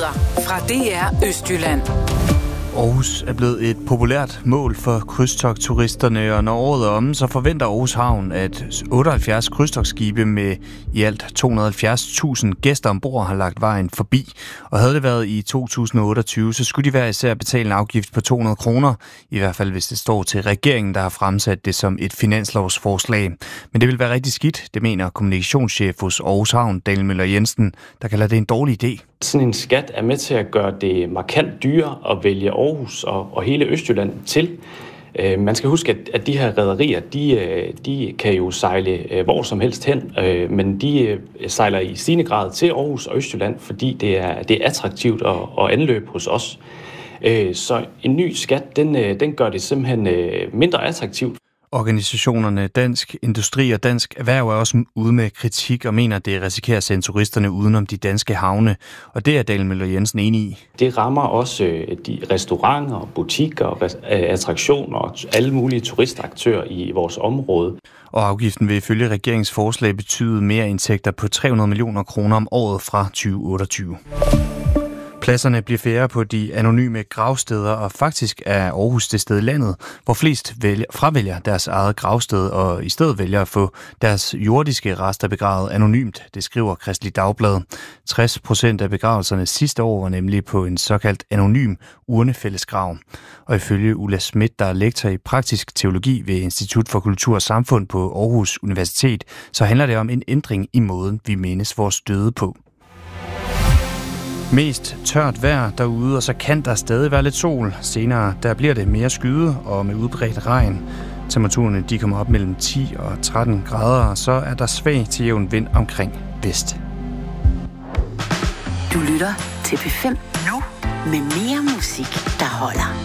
Nyheder fra DR Østjylland. Aarhus er blevet et populært mål for krydstogtturisterne, og når året er omme, så forventer Aarhus Havn, at 78 krydstogtskibe med i alt 270.000 gæster ombord har lagt vejen forbi. Og havde det været i 2028, så skulle de hver især betale en afgift på 200 kroner, i hvert fald hvis det står til regeringen, der har fremsat det som et finanslovsforslag. Men det vil være rigtig skidt, det mener kommunikationschef hos Aarhus Havn, Daniel Møller Jensen, der kalder det en dårlig idé. Sådan en skat er med til at gøre det markant dyrere at vælge Aarhus og hele Østjylland til. Man skal huske, at de her rederier, de kan jo sejle hvor som helst hen, men de sejler i stigende grad til Aarhus og Østjylland, fordi det er attraktivt at anløbe hos os. Så en ny skat, den gør det simpelthen mindre attraktivt. Organisationerne Dansk Industri og Dansk Erhverv er også ude med kritik og mener, at det risikerer at sende turisterne udenom de danske havne. Og det er Daniel Møller Jensen enig i. Det rammer også de restauranter, butikker, attraktioner og alle mulige turistaktører i vores område. Og afgiften vil ifølge regeringens forslag betyde mere indtægter på 300 millioner kroner om året fra 2028. Pladserne bliver færre på de anonyme gravsteder, og faktisk er Aarhus det sted i landet, hvor flest fravælger deres eget gravsted og i stedet vælger at få deres jordiske rester begravet anonymt, det skriver Kristeligt Dagblad. 60% af begravelserne sidste år var nemlig på en såkaldt anonym urnefællesgrav. Og ifølge Ulla Schmidt, der er lektor i praktisk teologi ved Institut for Kultur og Samfund på Aarhus Universitet, så handler det om en ændring i måden, vi mindes vores døde på. Mest tørt vejr derude, og så kan der stadig være lidt sol. Senere der bliver det mere skyde og med udbredt regn. Temperaturerne de kommer op mellem 10 og 13 grader, og så er der svag til jævn vind omkring vest. Du lytter til P5 nu med mere musik, der holder.